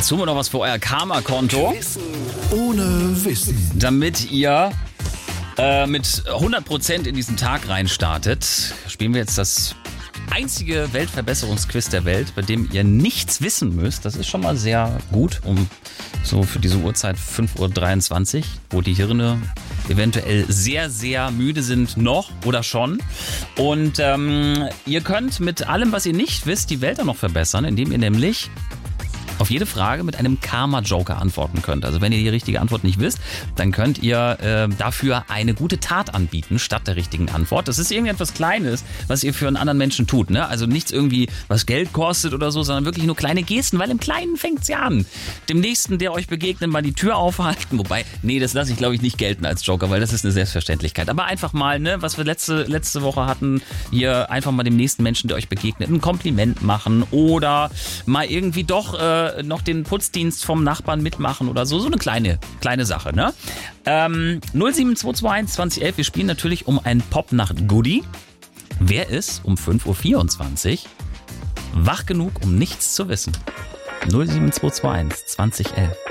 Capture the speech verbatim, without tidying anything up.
Jetzt tun wir noch was für euer Karma-Konto. Wissen ohne Wissen. Damit ihr äh, mit hundert Prozent in diesen Tag reinstartet, spielen wir jetzt das einzige Weltverbesserungsquiz der Welt, bei dem ihr nichts wissen müsst. Das ist schon mal sehr gut, um so für diese Uhrzeit fünf Uhr dreiundzwanzig, wo die Hirne eventuell sehr, sehr müde sind noch oder schon. Und ähm, ihr könnt mit allem, was ihr nicht wisst, die Welt auch noch verbessern, indem ihr nämlich auf jede Frage mit einem Karma-Joker antworten könnt. Also wenn ihr die richtige Antwort nicht wisst, dann könnt ihr äh, dafür eine gute Tat anbieten, statt der richtigen Antwort. Das ist irgendetwas Kleines, was ihr für einen anderen Menschen tut. Ne? Also nichts irgendwie, was Geld kostet oder so, sondern wirklich nur kleine Gesten, weil im Kleinen fängt's ja an. Dem Nächsten, der euch begegnet, mal die Tür aufhalten. Wobei, nee, das lasse ich, glaube ich, nicht gelten als Joker, weil das ist eine Selbstverständlichkeit. Aber einfach mal, ne, was wir letzte, letzte Woche hatten, hier einfach mal dem nächsten Menschen, der euch begegnet, ein Kompliment machen oder mal irgendwie doch äh, noch den Putzdienst vom Nachbarn mitmachen oder so. So eine kleine, kleine Sache, ne? Ähm, null sieben zwei zwei eins zwanzig elf. Wir spielen natürlich um ein Popnacht-Goodie. Wer ist um fünf Uhr vierundzwanzig wach genug, um nichts zu wissen? null sieben zwei zwei eins zwanzig elf.